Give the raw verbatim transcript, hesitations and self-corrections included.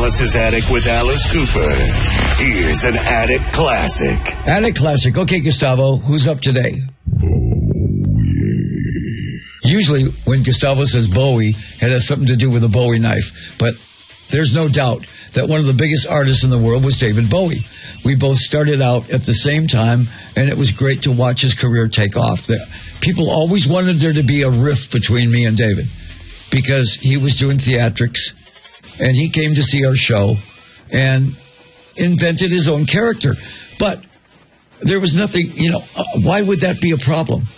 Alice's Attic with Alice Cooper. Here's an Attic Classic. Attic Classic. Okay, Gustavo, who's up today? Usually when Gustavo says Bowie, it has something to do with a Bowie knife. But there's no doubt that one of the biggest artists in the world was David Bowie. We both started out at the same time, and it was great to watch his career take off. The, people always wanted there to be a rift between me and David because he was doing theatrics, and he came to see our show and invented his own character. But there was nothing, you know, uh, why would that be a problem?